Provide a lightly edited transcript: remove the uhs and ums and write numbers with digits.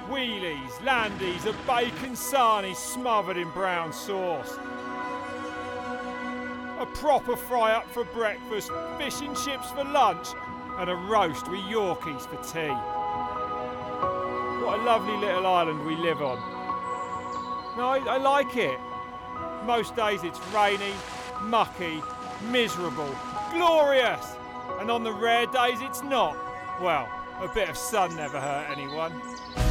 Wheelies, landies, a bacon sarnie smothered in brown sauce. A proper fry-up for breakfast, fish and chips for lunch, and a roast with Yorkies for tea. What a lovely little island we live on. No, I like it. Most days it's rainy, mucky, miserable, glorious. And on the rare days it's not. Well, a bit of sun never hurt anyone.